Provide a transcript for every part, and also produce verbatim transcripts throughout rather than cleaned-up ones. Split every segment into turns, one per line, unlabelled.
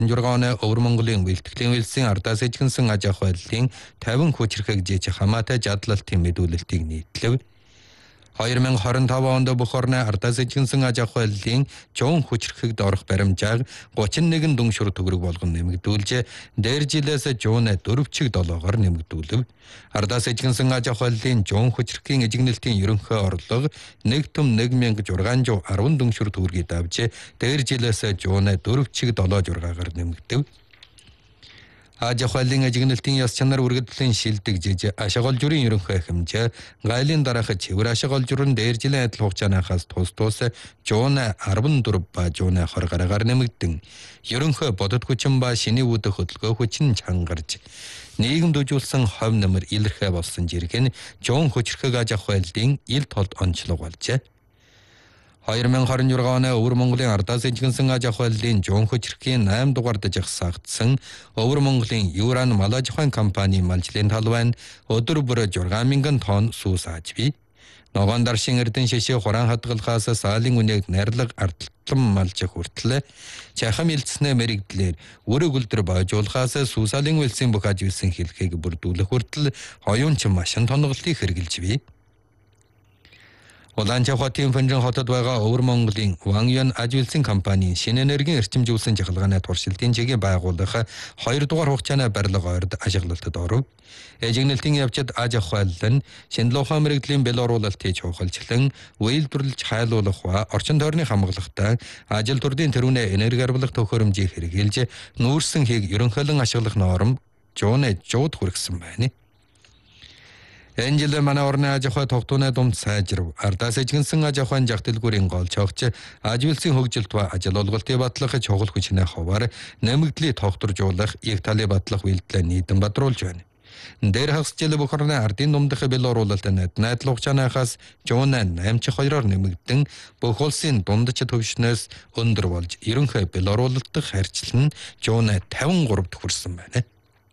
жургааны Өвөр Монголын бэлтгэлийн үйлсийн ардаас эжгэнсэн аж ахуй байдлын тавин хүч хэрэгжиж хамаатай жадлалтын мэдүүлэлтийг нийтлэв. хоёр мянга хорин тав онд бүх орны ардаас эжгэнсэн аж ахуй байдлын чон хүч хэрэгэгд орох баримжааг гучин нэгэн дүншүр төгрөг болгон нэмэгдүүлж, дээр жилээс жуунэ дөрвчиг долоогоор нэмэгдүүлв. Ардаас эжгэнсэн аж ахуй байдлын чон хүч хэрэггийн эжигнэлтийн ерөнхий орлого нэг түм нэг мянга зургаан зуун арван дүншүр төгрөгийг давж, дээр жилээс жуунэ дөрвчиг долоо зургаагаар нэмэгдэв. Аж ахуй байдлын эжигнэлтийн яс чанар үргэлжлэн шилдэгжиж, ашиг олжурын ерөнхий хэмжээ гайлын дараах цэвэр ашиг олжурын дээр жилийн адил хугацаанаас тус тус жуунэ арван дөрв ба жуунэ хор гараагаар нэмэгдэн, ерөнхий бодит хүчин ба шиний үүдэх хөдөлгөөн хүчин чангарч, нийгэмд үжүүлсэн хов нэмэр илэрхэ болсон жирэг нь жуун хүчрхэг аж ахуй байдлын ил толд онцлог болжээ. хоёр мянга хорин оны Өвөр Монголын ардаас эжгэнсэн аж ахуй байдлын жуун хүчрхийн найм дугаард жагсаагдсан Өвөр Монголын Юран мал аж ахуйн компани малжлын талбай өдөр бүр шесть мянган тонн сүс ааж бий. Ногоон даршин эрдэн шишээ хураан хадгалахаас саалын үнээг найрлаг ардлан малж хүртэл чахам илтснээ мэрэгдлэр өрөг үлдэр боожуулахаас сүсаалын үлсийн бүх аж үйлсийн хэлхийг бүрдүүлэх хүртэл оюунч машин тоноглолтыг хэрэгжилж бий. Улаанчаа хотын Фэнжин хотод байгаа Өвөр Монголын Вангюн аж үйлсийн компани шинэ энергийн эрчимжүүлсэн чахалгааны туршилтын чигийг байгуулах хоёр дугаар хугацааны барилга ойрд ажиглалтад оров. Эжигнэлтийн явцад аж ахуй байдлын шинэ лухаа мэрэгдлийн бэл оруулалтыг чухалчлан үйлдвэрлэж хайлуулах ба орчин тойрны хамгаалалтаа ажил төрлийн тэрүүнээ энерги арвлах төхөөрөмжийг хэрэгжилж нүүрсэн хийг ерөнхийлөн ашиглах норм жуунэ жууд хүргэсэн байна. Энэ жил манай орны аж ахуй тогтооны дунд сайжрав. Ардаас эжгэнсэн аж ахуйн жах дэлгүүрийн гол чогч аж үйлсийн хөгжилт ба ажил олголтын батлах чухал хүчний хаваар нэмэгдлийг тогтворжуулах, их талын батлах үйлдэлээ нийтэн бадруулж байна. Дээр хагас жил бүх орны ардын думдах бэл оруулалтанд найдал хугацаанаас жуунэ наймч хоёроор нэмэгдэн бүх улсын дундч төвшнөөс өндөр болж ерөнхий бэл оруулалтын харьцал нь жуунэ тавин гурав хүрсэн байна.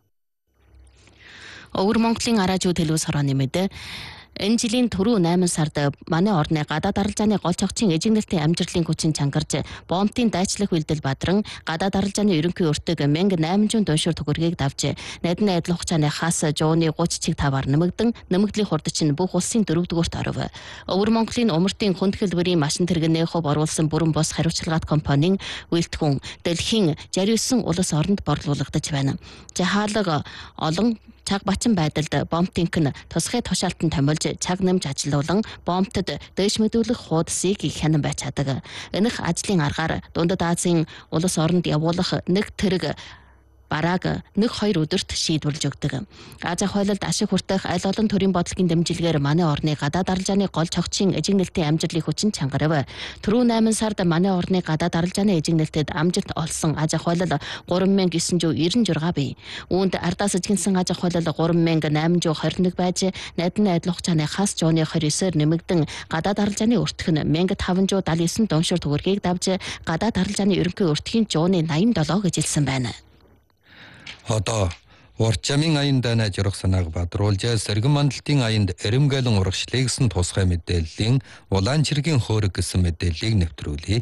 Өвөр Монголын араажууд хэлбэл сорооны мэдээ энэ жилийн түрүү найман сард манай орны гадаад арилжааны гол чогчийн эжигнэлтийн амжилтын хүчин чангарч бомбын дайчлах үйлдэл бадран гадаад арилжааны ерөнхий өртөг мянга найман зуун дуншуур төгрөгийг давж найдны адил хугацааны хас жууны гуйч чиг таваар нэмэгдэн нэмэгдлийн хурд чинь бүх улсын дөрөвдүгüүрт оров. Өвөр Монголын умартын хүнд хэлбэрийн машин тэрэгний хөв оруулсан бүрэн бос хариуцлагат компанийн үйлдэлхүүн дэлхийн шестьдесят девять улс оронд борлуулагдаж байна. Жахаалга олон чаг бачин байдалд бомбтынх нь тусгай тушаалтан томилж чаг нэмж ажилуулан бомбтод дээш мэдүүлэх хуудсыг хянан байж чаддаг. Энэх ажлын аргаар Дундад Азийн улс оронд явуулах нэг тэрэг барааг нэг хоёр өдөрт шийдвэрлэж өгдөг. Аж ахуй байлд ашиг хүртэх аль олон төрлийн бодлогын дэмжлэгээр манай орны гадаад арилжааны гол чогчийн эжигнэлтийн амжилтын хүчин чангарав. Түрүү найман сард манай орны гадаад арилжааны эжигнэлтэд амжилт олсон аж ахуй байлд гурван мянга девять жүз девяносто шесть бий. Үүнд ардаас эжигнсэн аж ахуй байлд гурван мянга восемь жүз двадцать нэг байж, найдны адил хугацааны хас жууны двадцать девять-ээр нэмэгдэн гадаад арилжааны өртөх нь мянга таван жүз седьмдесят девять дуншуур төгрөгийг давж гадаад арилжааны ерөнхий өртөхийн жууны восемьдесят семь гэж хэлсэн байна.
Одоо урчамын аянд дайнаж урах санааг бадруулж, сэргэн мандалтын аянд эрэмгэлэн урагшлыг гэсэн тусгай мэдээллийн улаан чиргийн хөөрөг гэсэн мэдээллийг нэвтрүүлье.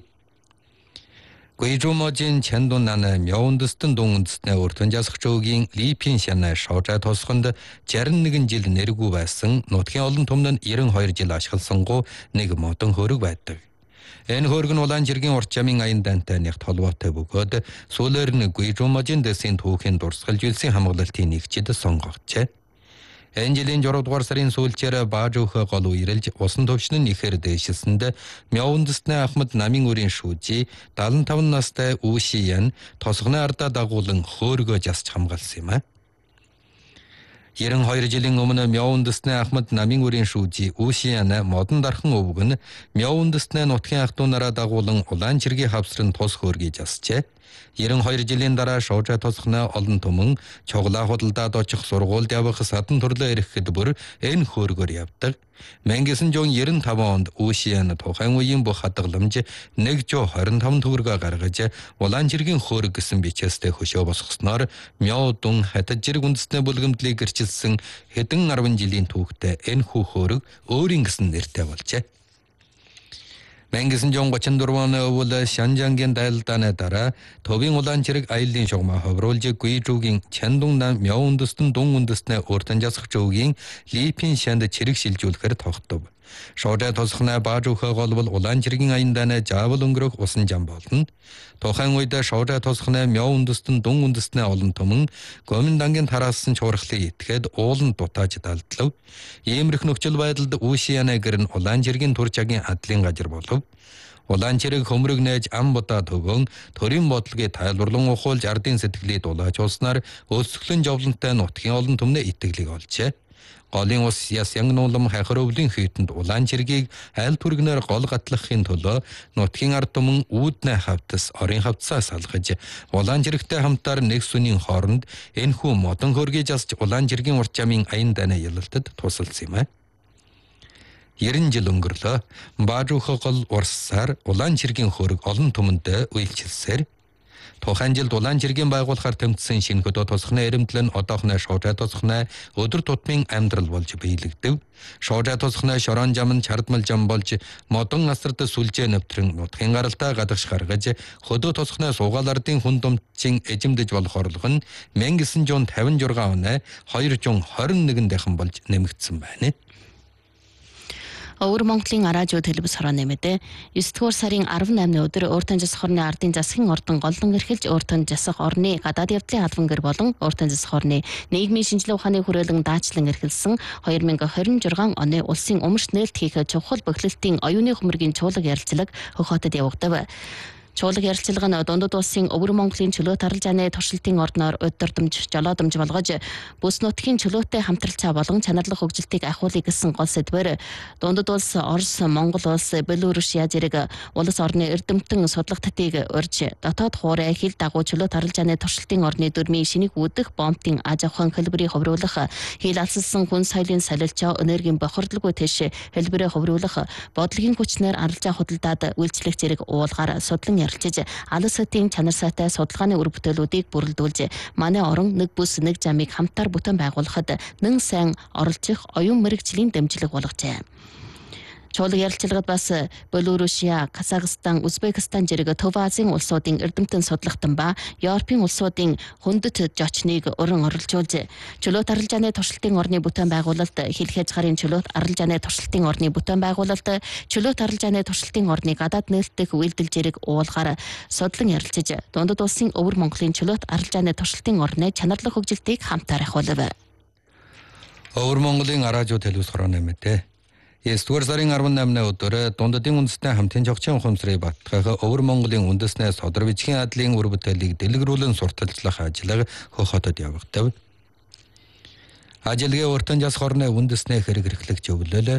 Гуйжуможин чандун нана мяундстэн дундстнэ өртөн жасахчуугийн липин шанаа шоожа тосхонд шестьдесят один жил нэргүй байсан нутгийн олон түмэнд ninety-two жил ашигласангуу нэг модон хөөрөг байдаг. Энэ хөөрөг нь улаан чиргийн урчамын аян дантай нэг толгойтой бөгөөд сүүлээр нь Гуйжуможин дэсийн түүхийн дурсгалж үйлсийн хамгаалалтын нэгжид сонгогджээ. Энэ жилийн six дугаар сарын сүүлчээр бааж өөхө гол үерэлж усан төвшин нь ихээр дээшилсэнд мяундстны Ахмад намын өрийн шүүжи seventy-five настай Үүшиян тосгоны ардаа дагуулan хөөргөө жасч хамгаалсан юм а. ninety-two жилийн өмнө мяундстны Ахмад намын өрийн шүүжи Үүшиян модон дархан өвгөн мяундстны нутгийн ахтунараа дагуулan улаан чиргийн хавсрын тус хөөргийг жасжээ. ninety-two жилийн дараа шоожа тосхны олон түмэн чоглаа худалдаад очих сургуульд явах садан төрлөө ирэхэд бүр энэ хөөргөөр явдаг. nineteen ninety-five онд Үүшиян тухайн үеийн бүх хадгаламж one hundred twenty-five төгрөгөөр гаргаж улаан чиргийн хөөрг гэсэн бичээстэй хөшөө босгосноор мяудун хатад жирэг үндэсний бүлгэмдлийг гэрчилсэн хэдэн ten жилийн түүхтэй энэ хүү хөөрг өөрийн гэсэн нэртэй болжээ. Мангисан жон гочин дурваны өвөл Шанжангийн дайлдааны дараа төвийн улаан чирэг аяллаа шугамаа ховруулж Гуйжуугийн Чандунгнам мяу үндэстэн дун үндэстнээ уртан жасах жуугийн Липин шанд чирэг шилжүүлэхээр тогтов. Шоожай тосхнаа баажуухаа голбол улаан чиргийн аяндааны жаавал өнгөрөх усан жам болно. Тухайн үед шоожай тосхнаа мяу үндэстэн дун үндэстнээ олон түмэн гоминдангийн тараасан чуурхлыг итгээд ууланд дутааж далдлав. Иймэрх нөхцөл байдалд Ушианаа гэрн улаан чиргийн турчагийн адлын газар болов. Улаан чирэг хөмрөг нээж ам бодаа төгөн төрийн бодлогыг тайлбарлан ухуулж ардын сэтгэлийг дулааж улснаар өсөглөн жовлонтой нутгийн олон түмнээ итгэлийг олжээ. Голын ус яс янгнуулам хахрөвлийн хүйтэнд улаан чиргийг аль түргнээр гол гатлахын төлөө нутгийн ард түмэн үүднэ хавтас орын хавцаас салгаж улаан чирэгтэй хамтаар нэг сүнийн хооронд энэхүү модон хөргий засч улаан чиргийн урт жамын аян дайна ялалтад тусалсан юм а. Ерэн жил өнгөрлөө. Баажуухаа гол урсаар улаан чиргийн хөрөг олон түмэнд үйлчилсээр тухайн жилд улаан чиргийн байгуулахаар тэмцсэн шинэ хөдөө тосхны эрэмтлэн одоохны шоожай тосхны өдөр тутмын амьдрал болж биелэгдэв. Шоожай тосхны шорон жам нь чардмал жам болж модон асарт сүлжээ нэвтрэн нутгийн гаралтай гадагш гаргаж хөдөө тосхны суугаал ардын хүн думчин эжимдэж болох орлого нь мянга девятьсот пятьдесят шесть оны двести двадцать один дахин болж нэмэгдсэн байна.
Өвөр Монголын араажуу телевиз хорооны мэдээ девять дугаар сарын арван наймны өдөр Ууртан засах орны ардын засгийн ордон голлон эрхэлж Ууртан засах орны гадаад явдлын албан гэр болон Ууртан засах орны нийгмийн шинжилгээ ухааны хүрээлэн даатчлан эрхэлсэн две тысячи двадцать шесть оны улсын өмөрч нээлт хийх чухал бохилтын оюуны хөмрөгийн чуулга ярилцлага Хохотод явагдав. Чуулга ярилцлага нь дундад улсын Өвөр Монголын чөлөө таралжааны туршилтын орноор удирдамж, жолоодомж болгож бүс нутгийн чөлөөтэй хамтралцаа болон чанарлах хөгжилтийг ахиулъя гэсэн гол сэдвээр дундад улс, Орос, Монгол улс, Белоруссия зэрэг улс орны эрдэмтэн судлагдтыг урьж дотоод хуурай хил дагуу чөлөө таралжааны туршилтын орны дүрмийн шинийг үүдэх бомбын аж ахуйн хэлбэрийг ховруулах, хил алсалсан хүн соёлын солилцоо, энергийн бохирдолгүй тэш хэлбэрээ ховруулах, бодлогын хүчнээр арилжаа худалдаад үйлчлэх зэрэг уулгаар судлан ярилцж алс хотын чанар сайтай судалгааны үр бүтээлүүдийг бүрэлдүүлж манай орон нэг бүс нэг жамыг хамтаар бүтэн байгуулахад нэн сайн оролцох оюун мэрэгжлийн дэмжлэг болгожээ. Чуулга ярилцлагад бас Белоруссия, Казахстан, Узбекистан зэрэг Төв Азийн улсуудын эрдэмтэн судлахтан ба Европын улсуудын хүндэт зочныг уран оролцуулж чөлөө таралжааны туршилтын орны бүтээн байгуулалт, хил хязгаарын чөлөөт аралжааны туршилтын орны бүтээн байгуулалт, чөлөө таралжааны туршилтын орны гадаад нээлтдэх үйлдэл зэрэг уулгаар судлан ярилцж дундад улсын Өвөр Монголын чөлөөт аралжааны туршилтын орны чанарлах хөгжилтийг хамтаар ахиулав.
Өвөр Монголын араажуу телевиз хорооны мэдээ девять дугаар сарын арван наймны өдөр дундадын үндэсний хамтын жогчийн ухамсарыг баттгах Өвөр Монголын үндэсний содор бичгийн адлын үр бүтээлийг дэлгэрүүлэн сурталчлах ажил Хохотод явагдав. Ажилгийн Ууртан засах орны үндэсний хэрэг эрхлэгч өвлөлөө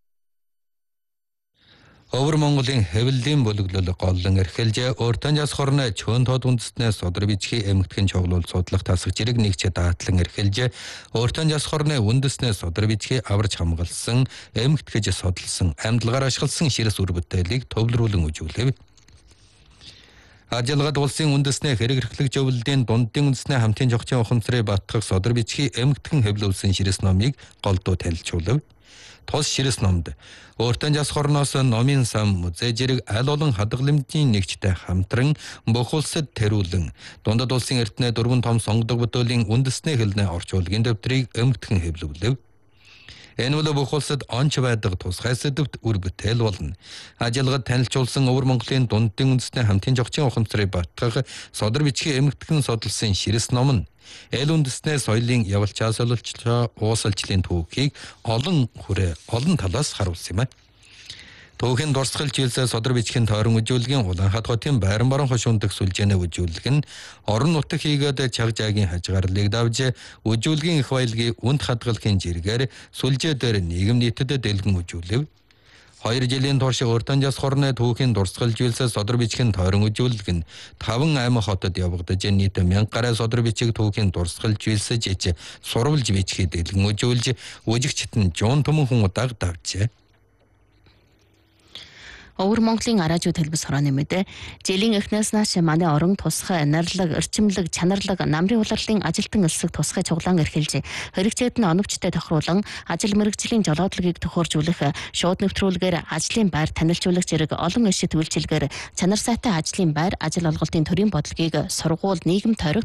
Өвөр Монголын хэвлэлийн бөлөглөл голлон эрхэлж Ууртан засах орны чөөн тод үндэсний содор бичгийн эмгэтхэн чоглол судлах тасах зэрэг нэгч даатлан эрхэлж Ууртан засах орны үндэсний содор бичгийг аварж хамгаалсан эмгэтгэж судалсан амьдлагаар ашигласан ширэс үр бүтээлийг төвлөрүүлэн үзүүлэв. Ажилгад улсын үндэсний хэрэг эрхлэгч өвлөлийн дундын үндэсний хамтын жогчийн ухамсарыг баттгах содор бичгийн эмгэтхэн хэвлүүлсэн ширэс номыг голдуу танилцуулав. Тус ширэс номд Ууртан засах орноос номын сан музей зэрэг аль олон хадгаламжийн нэгжтэй хамтран бүх улсад тэрүүлэн дундад улсын эрдэнэ дөрвөн том сонгодог бүтээлийн үндэсний хэлний орчуулгын дэвтрийг эмгэтхэн хэвлүүлв. Энэ бол бүх улсад онч байдаг тусгай сэдвт үр бүтээл болно. Ажилгад танилцуулсан Өвөр Монголын дундын үндэсний хамтын жогчийн ухамсарыг баттгах содор бичгийн эмгэтхэн судалсан ширэс ном нь эл үндэстний соёлын явалчаа солилцоо уусалчлалын түүхийг олон хүрээ олон талаас харуулсан юм а. Түүхийн дурсгал жилсээ содор бичгийн тойрон үзүүлгийн Улаанхаат хотын байран баран хошуундах сүлжээний үзүүлэг нь орон нутаг хийгээд чагжаагийн хажгаарлыг давж үзүүлгийн их баялагын үнд хадгалахын зэрэгээр сүлжээ дээр нийгэм нийтэд дэлгэн үзүүлэв. Хоёр жилийн турш Ууртан засах орны түүхийн дурсгал жилсээ содор бичгийн тойрон үзүүлэг нь таван аймаг хотод явагдаж нийт мянга гаруй содор бичиг түүхийн дурсгал жилсэж ич сурвалж бичгийг дэлгэн үзүүлж үжигчт нь жуун төмөн хүн удааг давжээ.
Өвөр Монголын араажууд хэлбэл хорооны мэдээ жилийн эхнээс нааш манай орон тусгай нарилга, эрчимлэг, чанарлаг, намрын улирлын ажилтан элсэг тусгай цуглаан эрхэлж хэрэгцээд нь оновчтой тохируулан ажил мэргэжлийн жолоодлогыг төхөөржүүлэх, шууд нэвтрүүлгээр ажлын байр танилцуулах зэрэг олон эшит үйлчилгээр чанар сайтай ажлын байр, ажил олголтын төрийн бодлогыг сургууль, нийгэм тойрогт